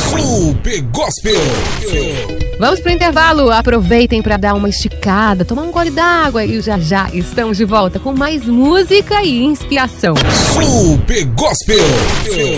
Super Gospel. Vamos pro intervalo, aproveitem para dar uma esticada, tomar um gole d'água e já estamos de volta com mais música e inspiração. Super Gospel.